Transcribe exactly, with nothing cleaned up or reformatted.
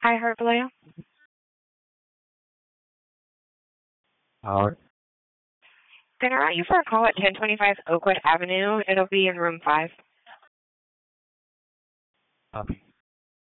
Hi, Heart Vallejo. Howard. Can I route you for a call at ten twenty-five Oakwood Avenue? It'll be in room five. Copy.